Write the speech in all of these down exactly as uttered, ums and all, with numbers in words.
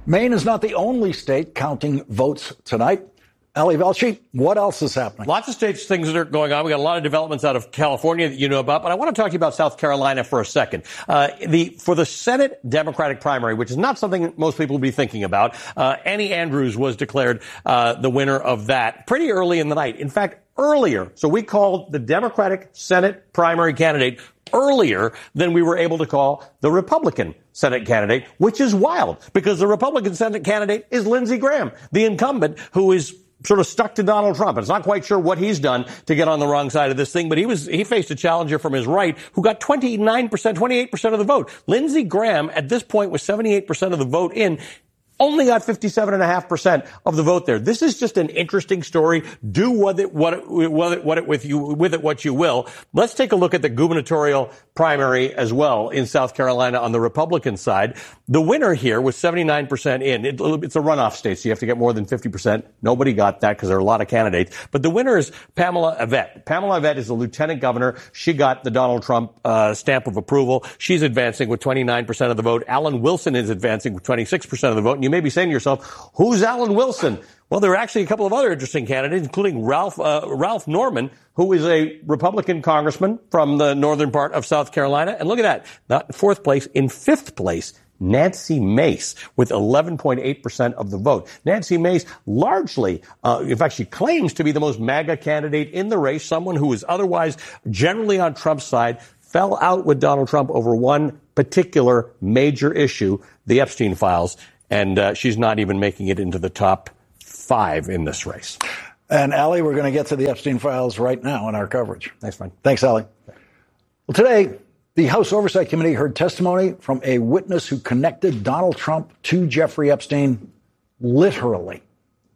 Maine is not the only state counting votes tonight. Ali Velshi, what else is happening? Lots of states, things that are going on. We got a lot of developments out of California that you know about, but I want to talk to you about South Carolina for a second. Uh, the for the Senate Democratic primary, which is not something most people would be thinking about, uh, Annie Andrews was declared uh, the winner of that pretty early in the night. In fact, earlier. So we called the Democratic Senate primary candidate earlier than we were able to call the Republican Senate candidate, which is wild because the Republican Senate candidate is Lindsey Graham, the incumbent who is sort of stuck to Donald Trump. It's not quite sure what he's done to get on the wrong side of this thing, but he was, he faced a challenger from his right who got twenty-nine percent, twenty-eight percent of the vote. Lindsey Graham at this point was seventy-eight percent of the vote in. Only got fifty-seven point five percent of the vote there. This is just an interesting story. Do with it what it, what it, what it with you with it what you will. Let's take a look at the gubernatorial primary as well in South Carolina on the Republican side. The winner here was seventy-nine percent in. It, it's a runoff state, so you have to get more than fifty percent. Nobody got that because there are a lot of candidates. But the winner is Pamela Yvette. Pamela Yvette is the lieutenant governor. She got the Donald Trump uh, stamp of approval. She's advancing with twenty-nine percent of the vote. Alan Wilson is advancing with twenty-six percent of the vote. And you may be saying to yourself, who's Alan Wilson? Well, there are actually a couple of other interesting candidates, including Ralph uh, Ralph Norman, who is a Republican congressman from the northern part of South Carolina. And look at that. Not in fourth place. In fifth place, Nancy Mace with eleven point eight percent of the vote. Nancy Mace largely, uh, in fact, she claims to be the most MAGA candidate in the race, someone who is otherwise generally on Trump's side, fell out with Donald Trump over one particular major issue, the Epstein files. And uh, she's not even making it into the top five in this race. And, Ali, we're going to get to the Epstein files right now in our coverage. Thanks, Frank. Thanks, Ali. Well, today, the House Oversight Committee heard testimony from a witness who connected Donald Trump to Jeffrey Epstein literally.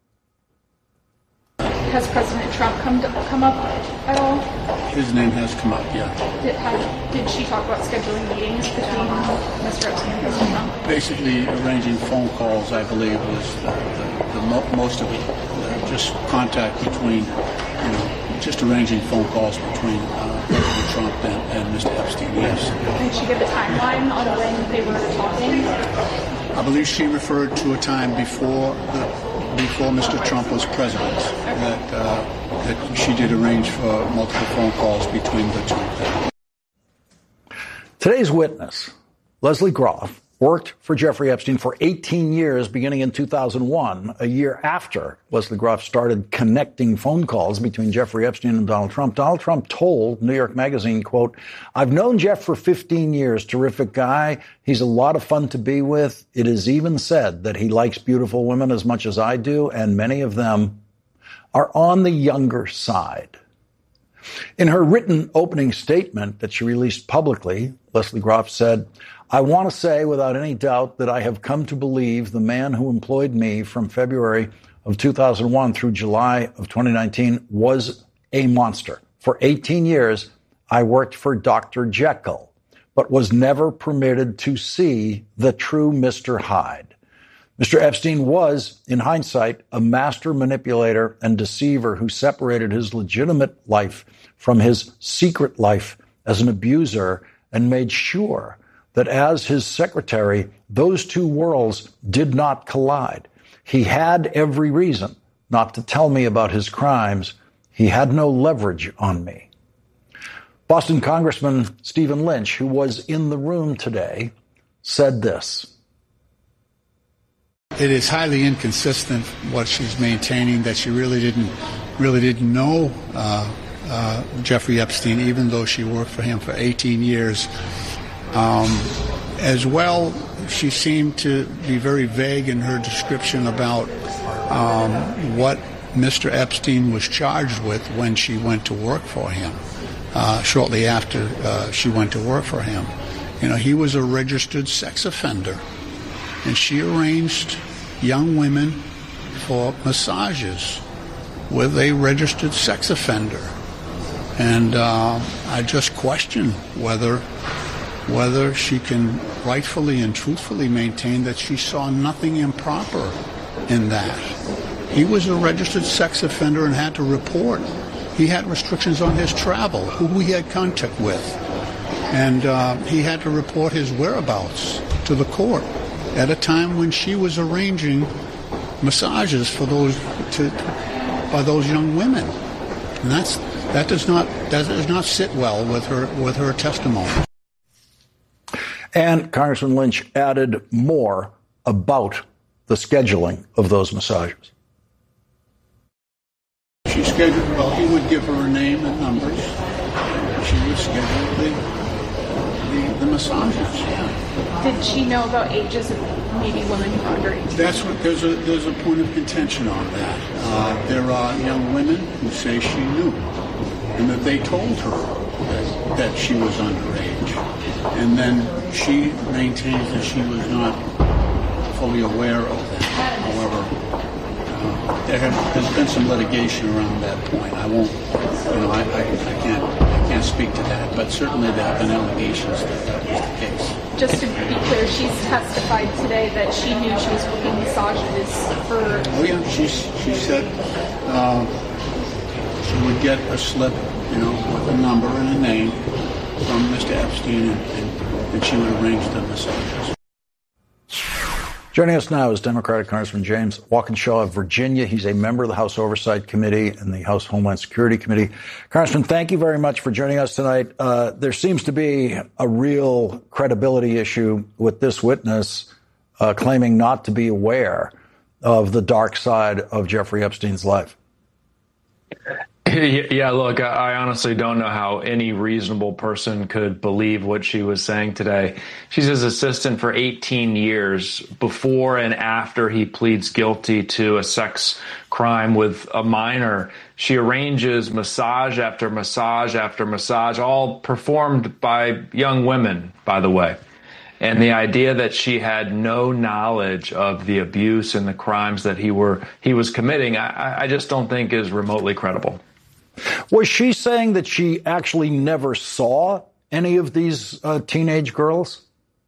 Has President Trump come to, come up at all? His name has come up, yeah. Did, have, did she talk about scheduling meetings between Mister Epstein and President Trump? Basically, arranging phone calls, I believe, was the, the, the mo- most of it. Uh, just contact between, you know, just arranging phone calls between uh, President Trump and, and Mister Epstein, yes. Did she give a timeline on when they were talking? I believe she referred to a time before the before Mister Trump was president, that, uh, that she did arrange for multiple phone calls between the two of them. Today's witness, Leslie Groff, worked for Jeffrey Epstein for eighteen years, beginning in two thousand one, a year after Leslie Groff started connecting phone calls between Jeffrey Epstein and Donald Trump. Donald Trump told New York Magazine, quote, "I've known Jeff for fifteen years. Terrific guy. He's a lot of fun to be with. It is even said that he likes beautiful women as much as I do, and many of them are on the younger side." In her written opening statement that she released publicly, Leslie Groff said, "I want to say without any doubt that I have come to believe the man who employed me from February of two thousand one through July of twenty nineteen was a monster. For eighteen years, I worked for Doctor Jekyll, but was never permitted to see the true Mister Hyde. Mister Epstein was, in hindsight, a master manipulator and deceiver who separated his legitimate life from his secret life as an abuser and made sure that as his secretary, those two worlds did not collide. He had every reason not to tell me about his crimes. He had no leverage on me." Boston Congressman Stephen Lynch, who was in the room today, said this. It is highly inconsistent what she's maintaining, that she really didn't really didn't know uh, uh, Jeffrey Epstein, even though she worked for him for eighteen years. Um, as well, she seemed to be very vague in her description about um, what Mister Epstein was charged with when she went to work for him, uh, shortly after uh, she went to work for him. You know, he was a registered sex offender, and she arranged young women for massages with a registered sex offender. And uh, I just question whether whether she can rightfully and truthfully maintain that she saw nothing improper in that. He was a registered sex offender and had to report. He had restrictions on his travel, who he had contact with. And uh, he had to report his whereabouts to the court. at a time when she was arranging massages for those to, by those young women, and that's that does not that does not sit well with her with her testimony. And Congressman Lynch added more about the scheduling of those massages. She scheduled, well, he would give her a name and numbers. And she would schedule the, the, the massages, yeah. Did she know about ages of maybe women who are under eighteen? That's what, there's a, there's a point of contention on that. Uh, there are young women who say she knew and that they told her that, that she was underage. And then she maintains that she was not fully aware of that. However, uh, there have, there's been some litigation around that point. I won't, you know, I, I, I can't, I can't speak to that, but certainly there have been allegations that that was the case. Just to be clear, she's testified today that she knew she was booking massages for. Oh yeah, she she said uh, she would get a slip, you know, with a number and a name from Mister Epstein, and, and, and she would arrange the massages. Joining us now is Democratic Congressman James Walkinshaw of Virginia. He's a member of the House Oversight Committee and the House Homeland Security Committee. Congressman, thank you very much for joining us tonight. Uh, there seems to be a real credibility issue with this witness uh, claiming not to be aware of the dark side of Jeffrey Epstein's life. Yeah, look, I honestly don't know how any reasonable person could believe what she was saying today. She's his assistant for eighteen years before and after he pleads guilty to a sex crime with a minor. She arranges massage after massage after massage, all performed by young women, by the way. And the idea that she had no knowledge of the abuse and the crimes that he were he was committing, I, I just don't think is remotely credible. Was she saying that she actually never saw any of these uh, teenage girls?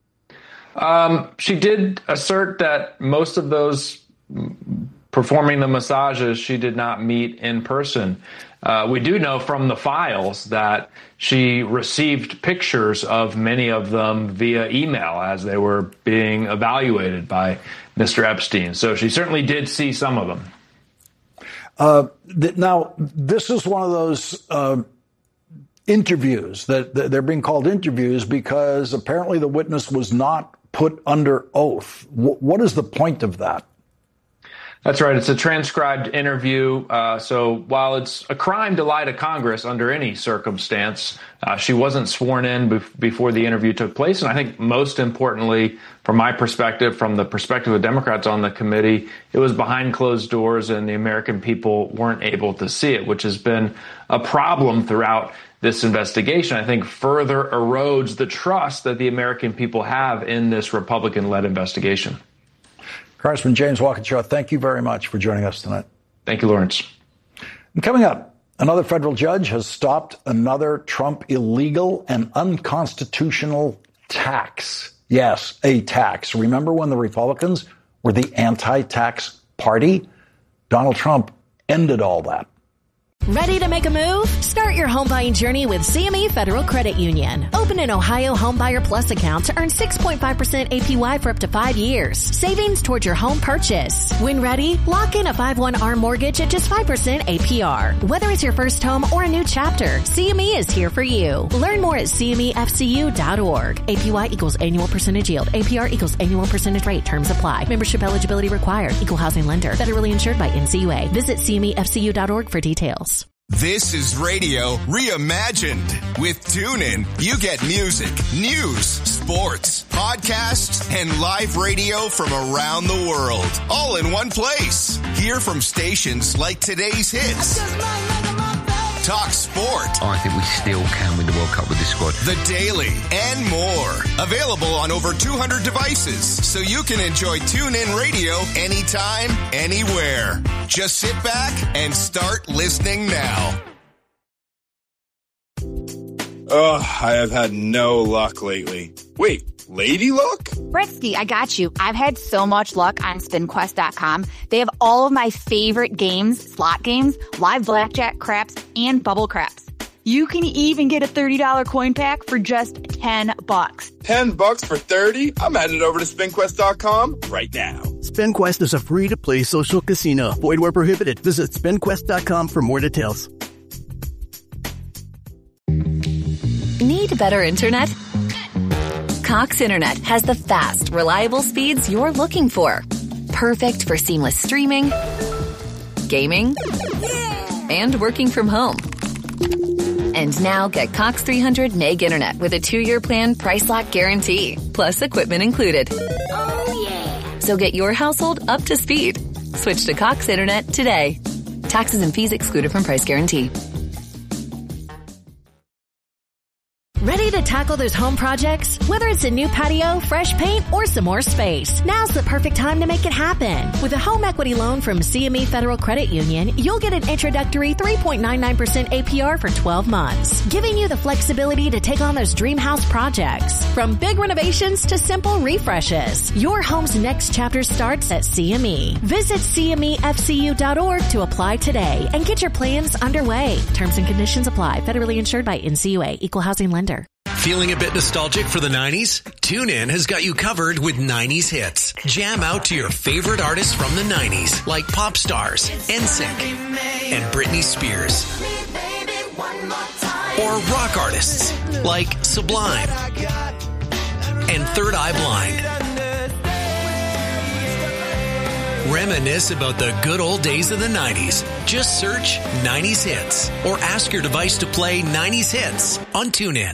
Um, she did assert that most of those performing the massages she did not meet in person. Uh, we do know from the files that she received pictures of many of them via email as they were being evaluated by Mister Epstein. So she certainly did see some of them. Uh, th- now, this is one of those uh, interviews that, that they're being called interviews because apparently the witness was not put under oath. W- what is the point of that? That's right. It's a transcribed interview. Uh, so while it's a crime to lie to Congress under any circumstance, uh, she wasn't sworn in be- before the interview took place. And I think most importantly, from my perspective, from the perspective of Democrats on the committee, it was behind closed doors and the American people weren't able to see it, which has been a problem throughout this investigation. I think further erodes the trust that the American people have in this Republican-led investigation. Congressman James Walkinshaw, thank you very much for joining us tonight. Thank you, Lawrence. And coming up, another federal judge has stopped another Trump illegal and unconstitutional tax. Yes, a tax. Remember when the Republicans were the anti-tax party? Donald Trump ended all that. Ready to make a move? Start your home buying journey with C M E Federal Credit Union. Open an Ohio Homebuyer Plus account to earn six point five percent A P Y for up to five years. Savings towards your home purchase. When ready, lock in a five one R mortgage at just five percent A P R. Whether it's your first home or a new chapter, C M E is here for you. Learn more at C M E F C U dot org. A P Y equals annual percentage yield. A P R equals annual percentage rate. Terms apply. Membership eligibility required. Equal housing lender. Federally insured by N C U A. Visit C M E F C U dot org for details. This is Radio Reimagined. With TuneIn, you get music, news, sports, podcasts, and live radio from around the world, all in one place. Hear from stations like Today's Hits, Talk Sport. I think we still can win the World Cup with this squad. The Daily, and more. Available on over two hundred devices, so you can enjoy TuneIn Radio anytime, anywhere. Just sit back and start listening now. Ugh, I have had no luck lately. Wait, lady luck? Britsky, I got you. I've had so much luck on spin quest dot com. They have all of my favorite games, slot games, live blackjack, craps, and bubble craps. You can even get a thirty dollars coin pack for just ten bucks. ten bucks for thirty? I'm headed over to spin quest dot com right now. SpinQuest is a free-to-play social casino. Void where prohibited. Visit spin quest dot com for more details. Need better internet? Cox Internet has the fast, reliable speeds you're looking for. Perfect for seamless streaming, gaming, and working from home. And now get Cox three hundred meg internet with a two-year plan price lock guarantee, plus equipment included. Oh, yeah. So get your household up to speed. Switch to Cox Internet today. Taxes and fees excluded from price guarantee. Ready to tackle those home projects? Whether it's a new patio, fresh paint, or some more space, now's the perfect time to make it happen. With a home equity loan from C M E Federal Credit Union, you'll get an introductory three point nine nine percent A P R for twelve months, giving you the flexibility to take on those dream house projects. From big renovations to simple refreshes, your home's next chapter starts at C M E. Visit C M E F C U dot org to apply today and get your plans underway. Terms and conditions apply. Federally insured by N C U A. Equal housing lender. Feeling a bit nostalgic for the nineties? TuneIn has got you covered with nineties hits. Jam out to your favorite artists from the nineties, like pop stars, N Sync, and Britney Spears. Or rock artists, like Sublime and Third Eye Blind. Reminisce about the good old days of the nineties. Just search nineties hits or ask your device to play nineties hits on TuneIn.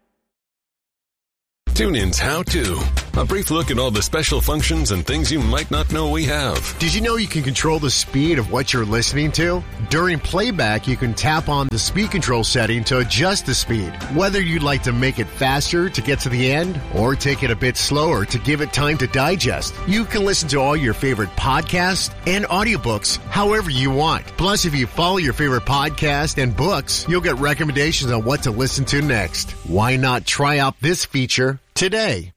TuneIn's How To. A brief look at all the special functions and things you might not know we have. Did you know you can control the speed of what you're listening to? During playback, you can tap on the speed control setting to adjust the speed. Whether you'd like to make it faster to get to the end or take it a bit slower to give it time to digest, you can listen to all your favorite podcasts and audiobooks however you want. Plus, if you follow your favorite podcast and books, you'll get recommendations on what to listen to next. Why not try out this feature today?